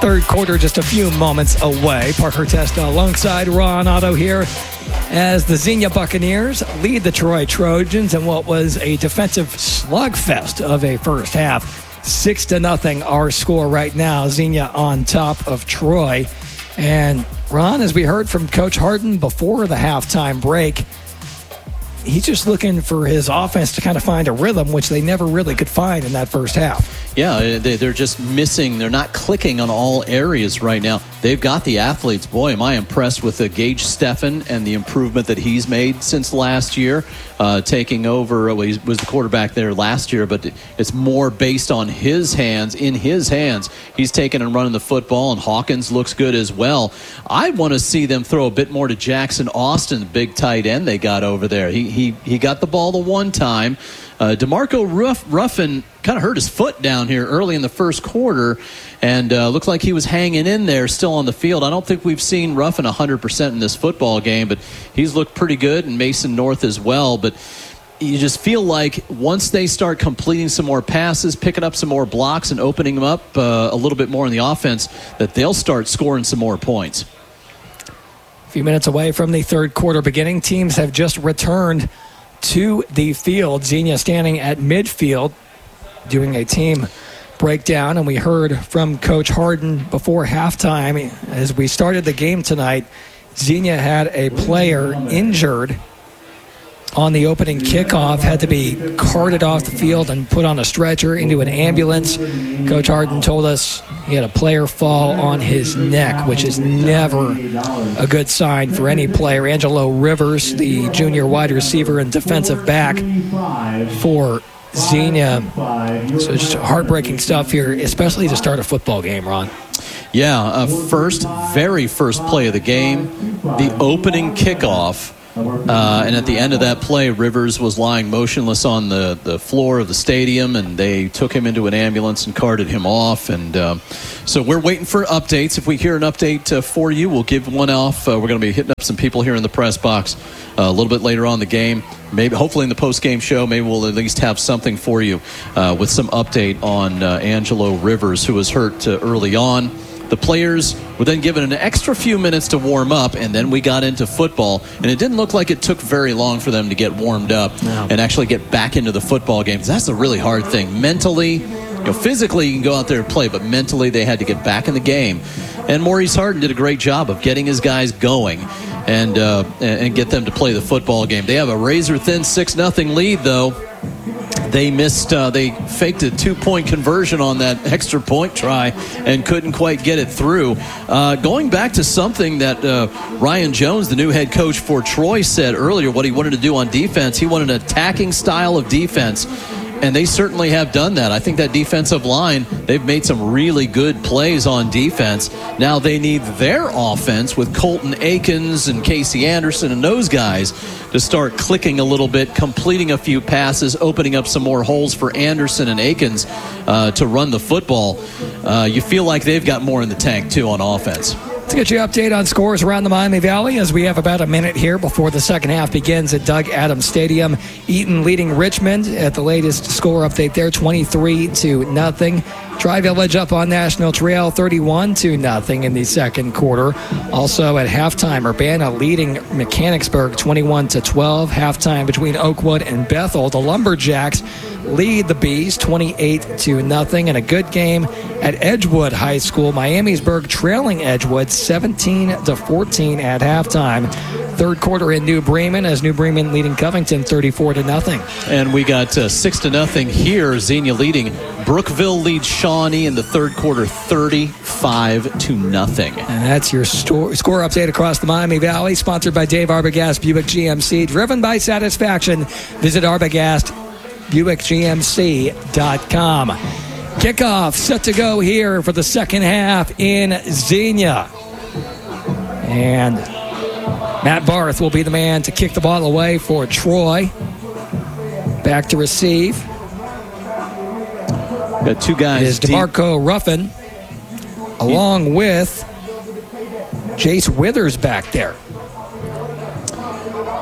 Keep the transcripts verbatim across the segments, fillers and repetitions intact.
Third quarter just a few moments away. Parker Testa alongside Ron Otto here as the Xenia Buccaneers lead the Troy Trojans in what was a defensive slugfest of a first half. Six to nothing our score right now. Xenia on top of Troy. And Ron, as we heard from Coach Harden before the halftime break, he's just looking for his offense to kind of find a rhythm, which they never really could find in that first half. Yeah, they're just missing. They're not clicking on all areas right now. They've got the athletes. Boy, am I impressed with the Gage Steffen and the improvement that he's made since last year, uh, taking over. Well, he was the quarterback there last year, but it's more based on his hands, in his hands. He's taking and running the football, and Hawkins looks good as well. I want to see them throw a bit more to Jackson Austin, the big tight end they got over there. He he he got the ball the one time. Uh, DeMarco Ruff, Ruffin kind of hurt his foot down here early in the first quarter, and uh, looked like he was hanging in there still on the field. I don't think we've seen Ruffin one hundred percent in this football game, but he's looked pretty good, and Mason North as well. But you just feel like once they start completing some more passes, picking up some more blocks, and opening them up uh, a little bit more in the offense, that they'll start scoring some more points. A few minutes away from the third quarter beginning, teams have just returned to the field. Xenia standing at midfield doing a team breakdown, and we heard from Coach Harden before halftime as we started the game tonight. Xenia had a player injured on the opening kickoff, had to be carted off the field and put on a stretcher into an ambulance. Coach Harden told us he had a player fall on his neck, which is never a good sign for any player. Angelo Rivers, the junior wide receiver and defensive back for Xenia. So just heartbreaking stuff here, especially to start a football game, Ron. Yeah, uh, first, very first play of the game, the opening kickoff. Uh, and at the end of that play, Rivers was lying motionless on the, the floor of the stadium, and they took him into an ambulance and carted him off. And uh, so we're waiting for updates. If we hear an update uh, for you, we'll give one off. Uh, we're going to be hitting up some people here in the press box uh, a little bit later on in the game. Maybe, hopefully in the post-game show, maybe we'll at least have something for you uh, with some update on uh, Angelo Rivers, who was hurt uh, early on. The players were then given an extra few minutes to warm up, and then we got into football. And it didn't look like it took very long for them to get warmed up no. and actually get back into the football game. That's a really hard thing. Mentally, you know, physically you can go out there and play, but mentally they had to get back in the game. And Maurice Harden did a great job of getting his guys going and uh, and get them to play the football game. They have a razor-thin six nothing lead, though. They missed, uh, they faked a two-point conversion on that extra point try and couldn't quite get it through. Uh, going back to something that uh, Ryan Jones, the new head coach for Troy, said earlier, what he wanted to do on defense, he wanted an attacking style of defense. And they certainly have done that. I think that defensive line, they've made some really good plays on defense. Now they need their offense with Colton Akins and Casey Anderson and those guys to start clicking a little bit, completing a few passes, opening up some more holes for Anderson and Akins uh, to run the football. Uh, you feel like they've got more in the tank, too, on offense. To get you an update on scores around the Miami Valley, as we have about a minute here before the second half begins at Doug Adams Stadium. Eaton leading Richmond at the latest score update there, twenty-three to nothing. Tri-Village up on National Trail, thirty-one to nothing in the second quarter. Also at halftime, Urbana leading Mechanicsburg, twenty-one to twelve. Halftime between Oakwood and Bethel. The Lumberjacks lead the Bees, twenty-eight to nothing. And a good game at Edgewood High School. Miamisburg trailing Edgewood, seventeen to fourteen at halftime. Third quarter in New Bremen, as New Bremen leading Covington, thirty-four to nothing. And we got uh, six to nothing here. Xenia leading. Brookville leads Shawnee in the third quarter, thirty-five to nothing. And that's your sto- score update across the Miami Valley, sponsored by Dave Arbogast Buick G M C, driven by satisfaction. Visit Arbogast Buick G M C dot com. Kickoff set to go here for the second half in Xenia. And Matt Barth will be the man to kick the ball away for Troy. Back to receive. Got two guys. It is DeMarco Ruffin, along with Jace Withers back there.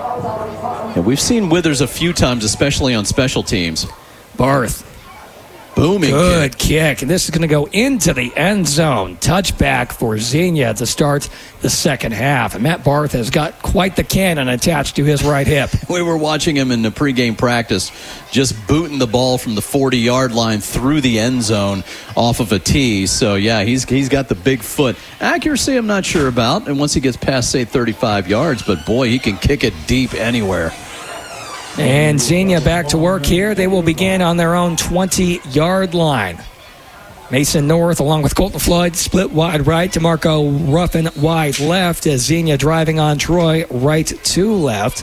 Yeah, we've seen Withers a few times, especially on special teams. Barth. Booming Good kick. kick. And this is going to go into the end zone. Touchback for Xenia to start the second half. And Matt Barth has got quite the cannon attached to his right hip. We were watching him in the pregame practice, just booting the ball from the forty-yard line through the end zone off of a tee. So, yeah, he's he's got the big foot. Accuracy, I'm not sure about. And once he gets past, say, thirty-five yards, but, boy, he can kick it deep anywhere. And Xenia back to work here. They will begin on their own twenty-yard line. Mason North, along with Colton Floyd, split wide right. DeMarco Ruffin wide left as Xenia driving on Troy right to left.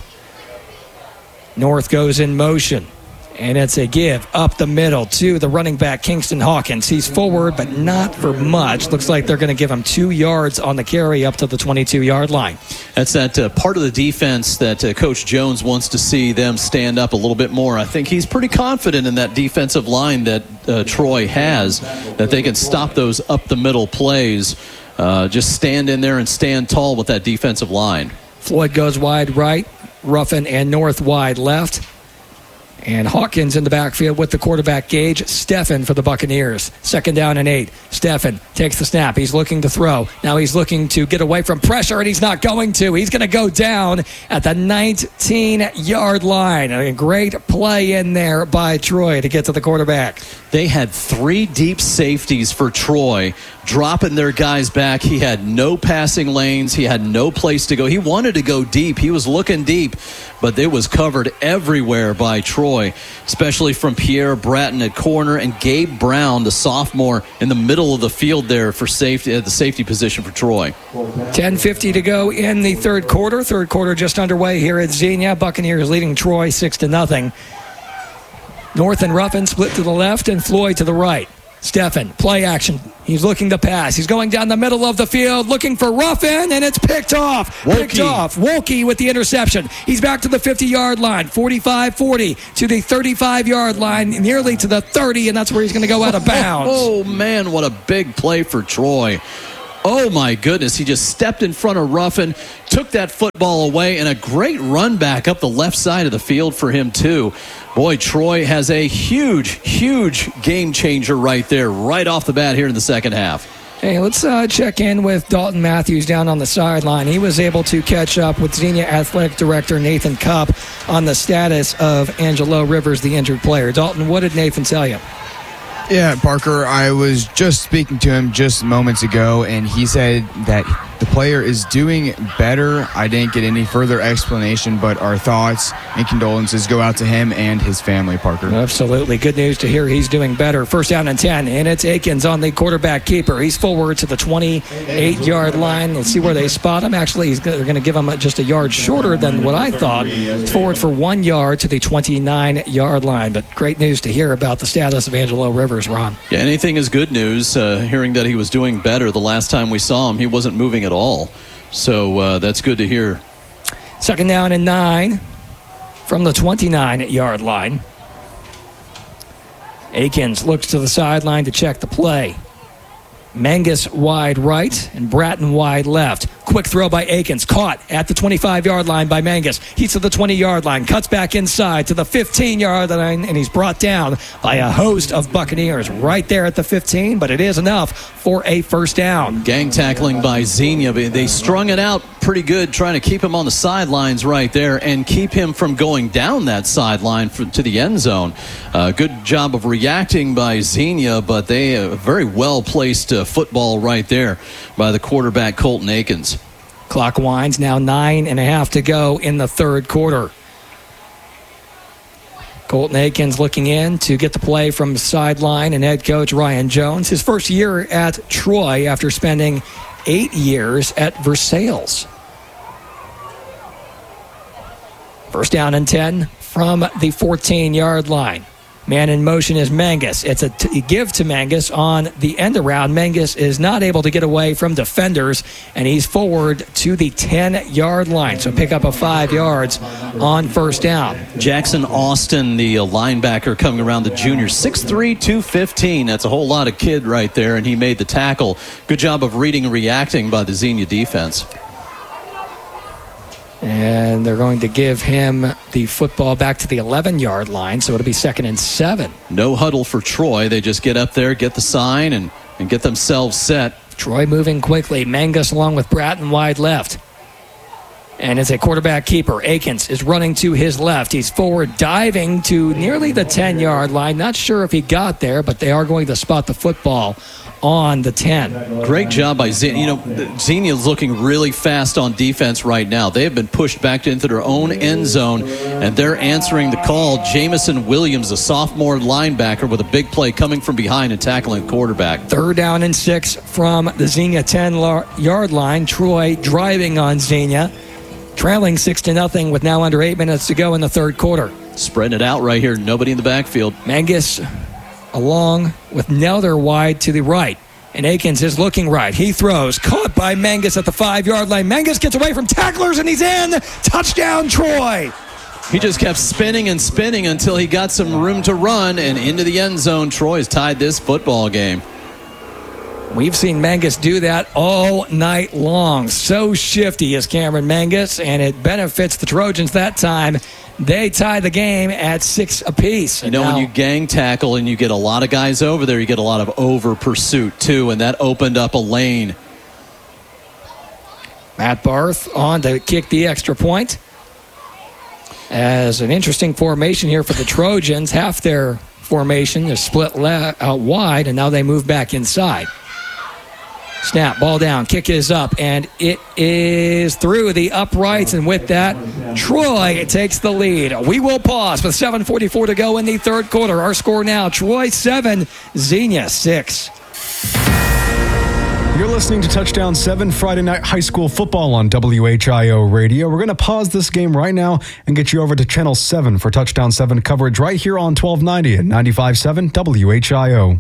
North goes in motion. And it's a give up the middle to the running back, Kingston Hawkins. He's forward, but not for much. Looks like they're going to give him two yards on the carry up to the twenty-two-yard line. That's that uh, part of the defense that uh, Coach Jones wants to see them stand up a little bit more. I think he's pretty confident in that defensive line that uh, Troy has, that they can stop those up-the-middle plays. Uh, just stand in there and stand tall with that defensive line. Floyd goes wide right, Ruffin and North wide left. And Hawkins in the backfield with the quarterback, Gage Steffen for the Buccaneers. Second down and eight. Steffen takes the snap. He's looking to throw. Now he's looking to get away from pressure, and he's not going to. He's going to go down at the nineteen-yard line. A great play in there by Troy to get to the quarterback. They had three deep safeties for Troy, dropping their guys back. He had no passing lanes. He had no place to go. He wanted to go deep. He was looking deep, but it was covered everywhere by Troy, especially from Pierre Bratton at corner and Gabe Brown, the sophomore, in the middle of the field there for safety at the safety position for Troy. ten fifty to go in the third quarter. Third quarter just underway here at Xenia. Buccaneers leading Troy six to nothing. North and Ruffin split to the left and Floyd to the right. Steffen, play action. He's looking to pass. He's going down the middle of the field looking for Ruffin, and it's picked off. Wolke. Picked off. Wolke with the interception. He's back to the fifty-yard line, forty-five forty to the thirty-five-yard line, nearly to the thirty, and that's where he's going to go out of bounds. Oh, man, what a big play for Troy. Oh, my goodness. He just stepped in front of Ruffin, took that football away, and a great run back up the left side of the field for him, too. Boy, Troy has a huge, huge game changer right there, right off the bat here in the second half. Hey, let's uh, check in with Dalton Matthews down on the sideline. He was able to catch up with Xenia Athletic Director Nathan Cupp on the status of Angelo Rivers, the injured player. Dalton, what did Nathan tell you? Yeah, Parker, I was just speaking to him just moments ago, and he said that the player is doing better. I didn't get any further explanation, but our thoughts and condolences go out to him and his family, Parker. Absolutely. Good news to hear he's doing better. First down and ten, and it's Akins on the quarterback keeper. He's forward to the twenty-eight-yard line. Let's see where they spot him. Actually, he's they're going to give him just a yard shorter than what I thought. It's forward for one yard to the twenty-nine-yard line. But great news to hear about the status of Angelo Rivers, Ron. Yeah, anything is good news. Uh, hearing that he was doing better the last time we saw him, he wasn't moving at all. So uh, that's good to hear. Second down and nine from the twenty-nine-yard line. Akins looks to the sideline to check the play. Mangus wide right and Bratton wide left. Quick throw by Akins. Caught at the twenty-five-yard line by Mangus. He's to the twenty-yard line. Cuts back inside to the fifteen-yard line, and he's brought down by a host of Buccaneers right there at the fifteen, but it is enough for a first down. Gang tackling by Xenia. They strung it out pretty good, trying to keep him on the sidelines right there and keep him from going down that sideline for, to the end zone. Uh, good job of reacting by Xenia, but they a very well-placed uh, football right there by the quarterback, Colton Akins. Clock winds, now nine and a half to go in the third quarter. Colton Akins looking in to get the play from sideline and head coach Ryan Jones. His first year at Troy after spending eight years at Versailles. First down and ten from the fourteen-yard line. Man in motion is Mangus. It's a t- give to Mangus on the end around. Mangus is not able to get away from defenders, and he's forward to the ten-yard line. So pick up a five yards on first down. Jackson Austin, the uh, linebacker coming around, the junior, six three, two fifteen. That's a whole lot of kid right there, and he made the tackle. Good job of reading and reacting by the Xenia defense. And they're going to give him the football back to the eleven-yard line, so it'll be second and seven. No huddle for Troy. They just get up there, get the sign, and, and get themselves set. Troy moving quickly. Mangus along with Bratton wide left. And it's a quarterback keeper. Akins is running to his left. He's forward diving to nearly the ten-yard line. Not sure if he got there, but they are going to spot the football on the ten. Great job by Xenia. You know, Xenia is looking really fast on defense right now. They have been pushed back into their own end zone, and they're answering the call. Jamison Williams, a sophomore linebacker, with a big play coming from behind and tackling quarterback. Third down and six from the Xenia ten-yard line. Troy driving on Xenia, trailing six to nothing with now under eight minutes to go in the third quarter. Spreading it out right here. Nobody in the backfield. Mangus along with Nelder wide to the right. And Akins is looking right. He throws. Caught by Mangus at the five-yard line. Mangus gets away from tacklers, and he's in. Touchdown, Troy. He just kept spinning and spinning until he got some room to run, and into the end zone. Troy's tied this football game. We've seen Mangus do that all night long. So shifty is Cameron Mangus, and it benefits the Trojans that time. They tie the game at six apiece. You know, now, when you gang tackle and you get a lot of guys over there, you get a lot of over pursuit, too, and that opened up a lane. Matt Barth on to kick the extra point. As an interesting formation here for the Trojans. Half their formation is split le- out wide, and now they move back inside. Snap, ball down, kick is up, and it is through the uprights, and with that, Troy takes the lead. We will pause with seven forty-four to go in the third quarter. Our score now, Troy seven, Xenia six. You're listening to Touchdown seven Friday Night High School Football on W H I O Radio. We're going to pause this game right now and get you over to Channel seven for Touchdown seven coverage right here on twelve ninety and ninety-five point seven W H I O.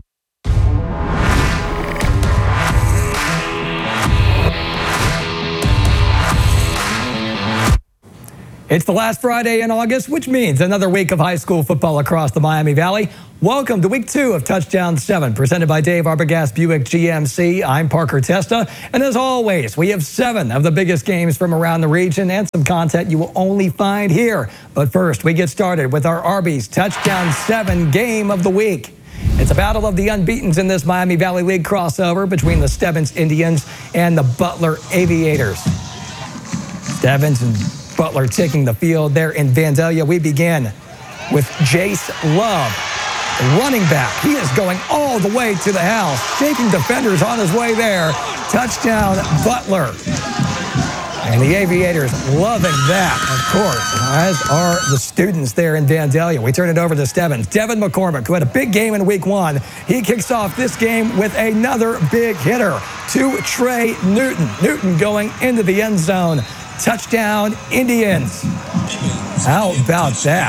It's the last Friday in August, which means another week of high school football across the Miami Valley. Welcome to week two of Touchdown seven, presented by Dave Arbogast Buick G M C. I'm Parker Testa, and as always, we have seven of the biggest games from around the region and some content you will only find here. But first, we get started with our Arby's Touchdown seven game of the week. It's a battle of the unbeatens in this Miami Valley League crossover between the Stebbins Indians and the Butler Aviators. Stebbins and Butler taking the field there in Vandalia. We begin with Jace Love, running back. He is going all the way to the house, shaking defenders on his way there. Touchdown, Butler. And the Aviators loving that, of course, as are the students there in Vandalia. We turn it over to Stebbins. Devin McCormick, who had a big game in week one. He kicks off this game with another big hitter to Trey Newton. Newton going into the end zone. Touchdown, Indians. How about that?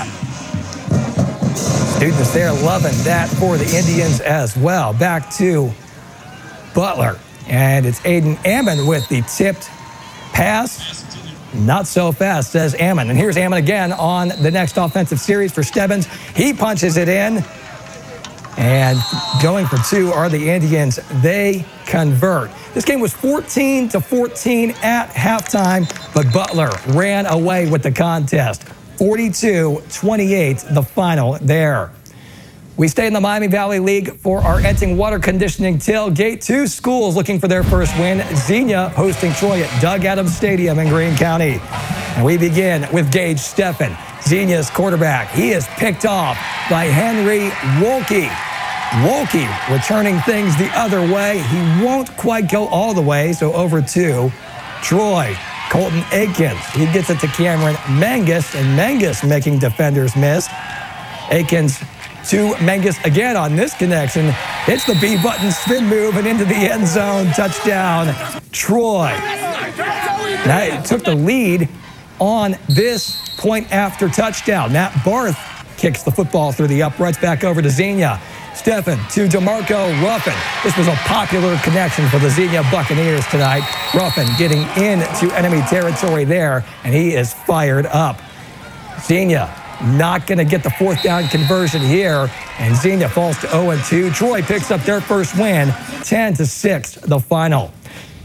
Students there loving that for the Indians as well. Back to Butler. And it's Aiden Ammon with the tipped pass. Not so fast, says Ammon. And here's Ammon again on the next offensive series for Stebbins. He punches it in. And going for two are the Indians. They convert. This game was fourteen to fourteen at halftime, but Butler ran away with the contest. forty-two twenty-eight, the final there. We stay in the Miami Valley League for our Enting Water Conditioning tailgate. Two schools looking for their first win. Xenia hosting Troy at Doug Adams Stadium in Greene County. And we begin with Gage Steffen, Xenia's quarterback. He is picked off by Henry Wolke. Wolke returning things the other way. He won't quite go all the way, so over to Troy. Colton Akins, he gets it to Cameron Mangus, and Mangus making defenders miss. Akins to Mangus again on this connection. It's the B-button spin move and into the end zone. Touchdown, Troy. Now it took the lead on this point after touchdown. Matt Barth kicks the football through the uprights back over to Xenia. Steffen to DeMarco Ruffin. This was a popular connection for the Xenia Buccaneers tonight. Ruffin getting into enemy territory there, and he is fired up. Xenia not going to get the fourth down conversion here, and Xenia falls to oh and two. Troy picks up their first win, ten to six, the final.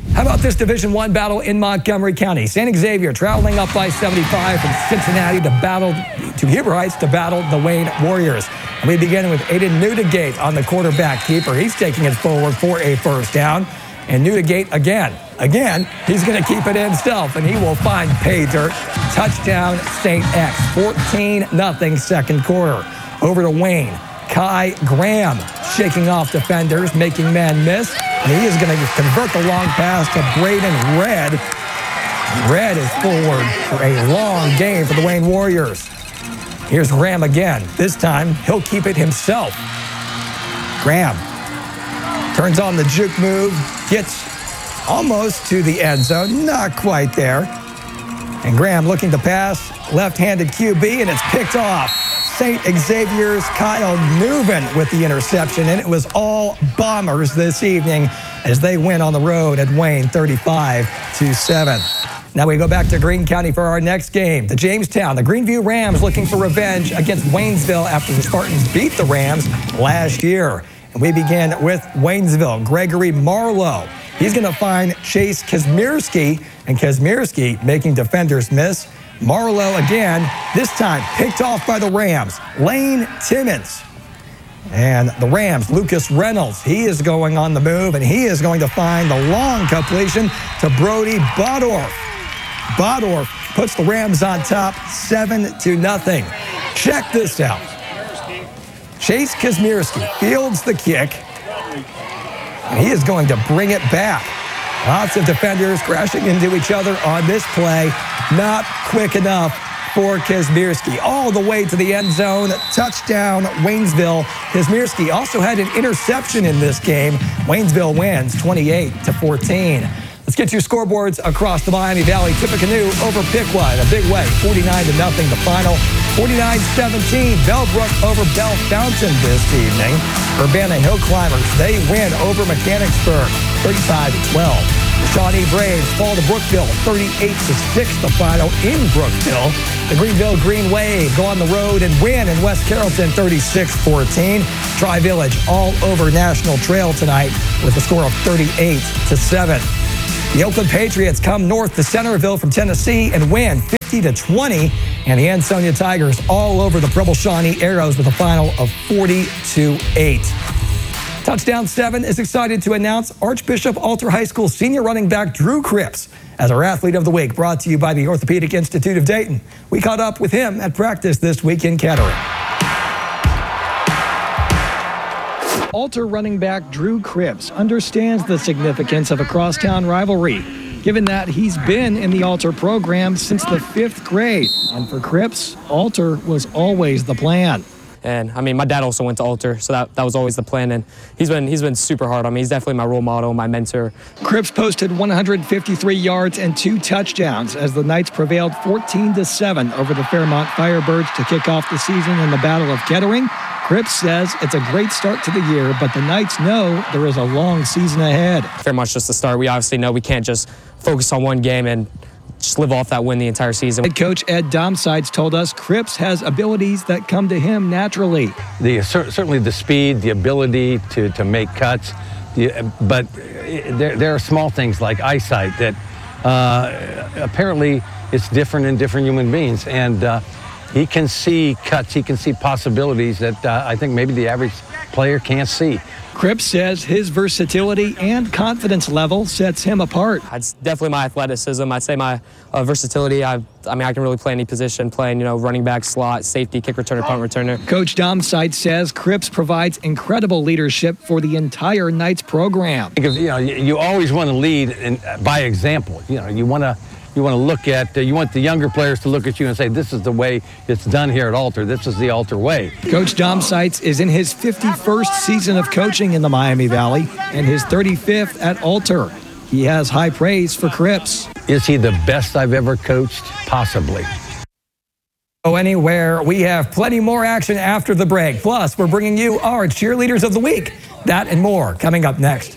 How about this Division One battle in Montgomery County? Saint Xavier traveling up by seventy-five from Cincinnati to battle to Huber Heights to battle the Wayne Warriors. And we begin with Aiden Newdigate on the quarterback keeper. He's taking it forward for a first down. And Newdigate again, again, he's going to keep it himself, and he will find pay dirt. Touchdown Saint X, fourteen nothing second quarter. Over to Wayne. Kai Graham shaking off defenders, making men miss. And he is going to convert the long pass to Braden Red. Red is forward for a long game for the Wayne Warriors. Here's Graham again. This time, he'll keep it himself. Graham turns on the juke move, gets almost to the end zone, not quite there. And Graham looking to pass, left-handed Q B, and it's picked off. Saint Xavier's Kyle Newman with the interception, and it was all Bombers this evening as they win on the road at Wayne thirty-five to seven. Now we go back to Greene County for our next game. The Jamestown, the Greenview Rams looking for revenge against Waynesville after the Spartans beat the Rams last year. And we begin with Waynesville, Gregory Marlowe. He's going to find Chase Kazmierski, and Kazmierski making defenders miss. Marlowe again, this time picked off by the Rams. Lane Timmons. And the Rams, Lucas Reynolds, he is going on the move, and he is going to find the long completion to Brody Bodorf. Bodorf puts the Rams on top, seven to nothing. Check this out. Chase Kazmierski fields the kick, and he is going to bring it back. Lots of defenders crashing into each other on this play. Not quick enough for Kazmierski. All the way to the end zone. Touchdown, Waynesville. Kazmierski also had an interception in this game. Waynesville wins twenty-eight to fourteen. Let's get your scoreboards across the Miami Valley. Tippecanoe over Piqua in a big way. forty-nine to nothing the final. forty-nine seventeen, Bellbrook over Bell Fountain this evening. Urbana Hill Climbers, they win over Mechanicsburg, thirty-five to twelve. The Shawnee Braves fall to Brookville, thirty-eight to six the final in Brookville. The Greenville Green Wave go on the road and win in West Carrollton, thirty-six fourteen. Tri-Village all over National Trail tonight with a score of thirty-eight to seven. The Oakland Patriots come north to Centerville from Tennessee and win fifty to twenty. And the Ansonia Tigers all over the Preble Shawnee Arrows with a final of forty to eight. Touchdown seven is excited to announce Archbishop Alter High School senior running back Drew Cripps as our Athlete of the Week, brought to you by the Orthopedic Institute of Dayton. We caught up with him at practice this week in Kettering. Alter running back Drew Cripps understands the significance of a crosstown rivalry, given that he's been in the Alter program since the fifth grade. And for Cripps, Alter was always the plan. And I mean, my dad also went to Alter, so that, that was always the plan. And he's been he's been super hard on me. He's definitely my role model, my mentor. Cripps posted one hundred fifty-three yards and two touchdowns as the Knights prevailed fourteen to seven over the Fairmont Firebirds to kick off the season in the Battle of Kettering. Cripps says it's a great start to the year, but the Knights know there is a long season ahead. Fairmont's just the start. We obviously know we can't just focus on one game and just live off that win the entire season. Head coach Ed Domsides told us Cripps has abilities that come to him naturally. The, certainly the speed, the ability to, to make cuts, the, but there, there are small things like eyesight that uh, apparently it's different in different human beings. And uh, he can see cuts, he can see possibilities that uh, I think maybe the average player can't see. Cripps says his versatility and confidence level sets him apart. It's definitely my athleticism. I'd say my uh, versatility. I, I mean, I can really play any position, playing, you know, running back, slot, safety, kick returner, punt returner. Coach Domsides says Cripps provides incredible leadership for the entire Knights program. Because, you know, you always want to lead in, by example. You know, you want to You want to look at, uh, you want the younger players to look at you and say, this is the way it's done here at Alter. This is the Alter way. Coach Domsides is in his fifty-first season of coaching in the Miami Valley and his thirty-fifth at Alter. He has high praise for Cripps. Is he the best I've ever coached? Possibly. Go anywhere. We have plenty more action after the break. Plus, we're bringing you our Cheerleaders of the Week. That and more coming up next.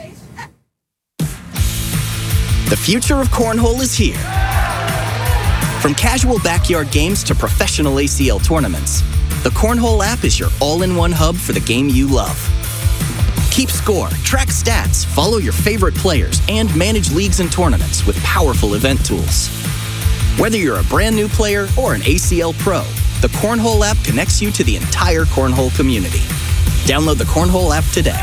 The future of cornhole is here. From casual backyard games to professional A C L tournaments, the Cornhole app is your all-in-one hub for the game you love. Keep score, track stats, follow your favorite players, and manage leagues and tournaments with powerful event tools. Whether you're a brand new player or an A C L pro, the Cornhole app connects you to the entire Cornhole community. Download the Cornhole app today.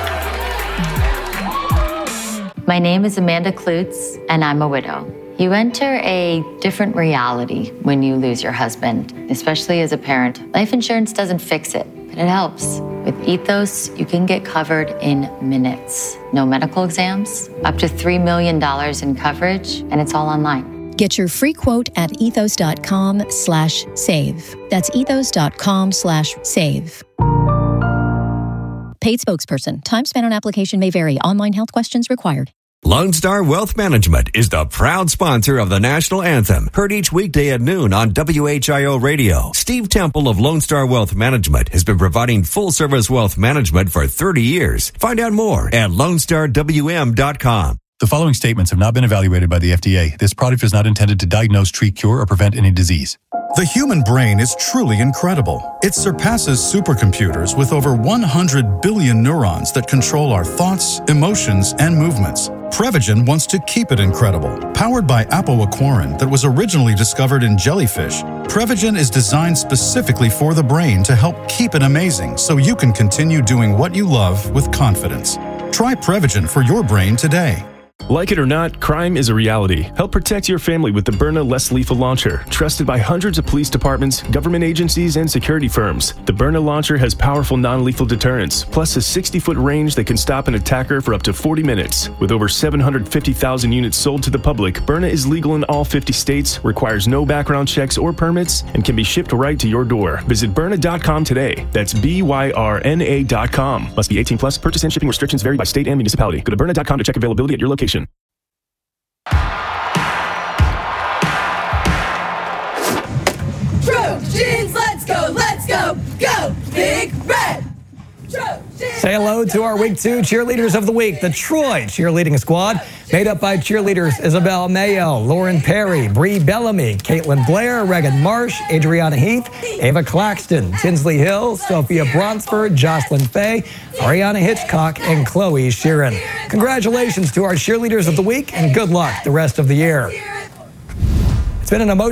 My name is Amanda Klutz, and I'm a widow. You enter a different reality when you lose your husband, especially as a parent. Life insurance doesn't fix it, but it helps. With Ethos, you can get covered in minutes. No medical exams, up to three million dollars in coverage, and it's all online. Get your free quote at ethos.com slash save. That's ethos.com slash save. Paid spokesperson. Time spent on application may vary. Online health questions required. Lone Star Wealth Management is the proud sponsor of the national anthem, heard each weekday at noon on W H I O Radio. Steve Temple of Lone Star Wealth Management has been providing full-service wealth management for thirty years. Find out more at lone star w m dot com. The following statements have not been evaluated by the F D A. This product is not intended to diagnose, treat, cure, or prevent any disease. The human brain is truly incredible. It surpasses supercomputers with over one hundred billion neurons that control our thoughts, emotions, and movements. Prevagen wants to keep it incredible. Powered by apoaquarin that was originally discovered in jellyfish, Prevagen is designed specifically for the brain to help keep it amazing so you can continue doing what you love with confidence. Try Prevagen for your brain today. Like it or not, crime is a reality. Help protect your family with the Byrna Less Lethal Launcher, trusted by hundreds of police departments, government agencies, and security firms. The Byrna Launcher has powerful non-lethal deterrence, plus a sixty-foot range that can stop an attacker for up to forty minutes. With over seven hundred fifty thousand units sold to the public, Byrna is legal in all fifty states, requires no background checks or permits, and can be shipped right to your door. Visit Byrna dot com today. That's B Y R N A dot com. Must be eighteen plus. Purchase and shipping restrictions vary by state and municipality. Go to Byrna dot com to check availability at your location. Trojans, let's go, let's go, go, Big Red! Trojans. Say hello to our Week two Cheerleaders of the Week, the Troy Cheerleading Squad, made up by cheerleaders Isabel Mayo, Lauren Perry, Bree Bellamy, Caitlin Blair, Regan Marsh, Adriana Heath, Ava Claxton, Tinsley Hill, Sophia Bronsford, Jocelyn Fay, Ariana Hitchcock, and Chloe Sheeran. Congratulations to our Cheerleaders of the Week, and good luck the rest of the year. It's been an emotional